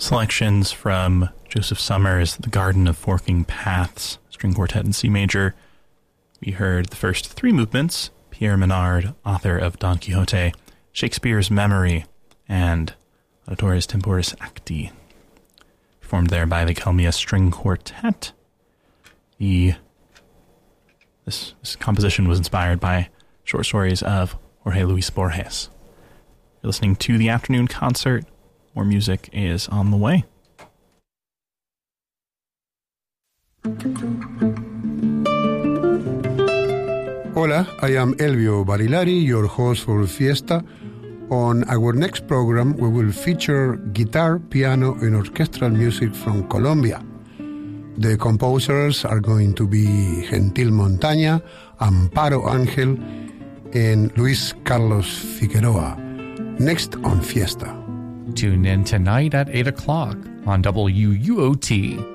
Selections from Joseph Summers' The Garden of Forking Paths, string quartet in C major. We heard the first three movements, Pierre Menard, author of Don Quixote, Shakespeare's Memory, and Auditoris Temporis Acti, performed there by the Kelmia String Quartet. This composition was inspired by short stories of Jorge Luis Borges. You're listening to the afternoon concert. More music is on the way. Hola, I am Elvio Barilari, your host for Fiesta. On our next program, we will feature guitar, piano, and orchestral music from Colombia. The composers are going to be Gentil Montaña, Amparo Ángel, and Luis Carlos Figueroa. Next on Fiesta. Tune in tonight at 8 o'clock on WUOT.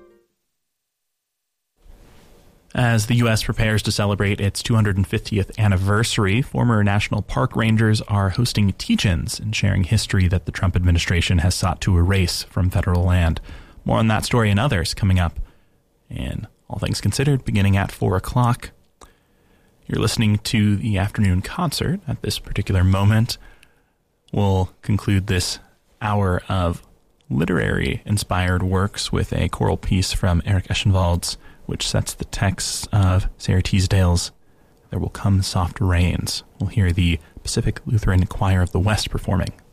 As the U.S. prepares to celebrate its 250th anniversary, former National Park Rangers are hosting teach-ins and sharing history that the Trump administration has sought to erase from federal land. More on that story and others coming up in All Things Considered, beginning at 4 o'clock. You're listening to the afternoon concert at this particular moment. We'll conclude this hour of literary-inspired works with a choral piece from Eric Eschenwald's, which sets the text of Sarah Teasdale's There Will Come Soft Rains. We'll hear the Pacific Lutheran Choir of the West performing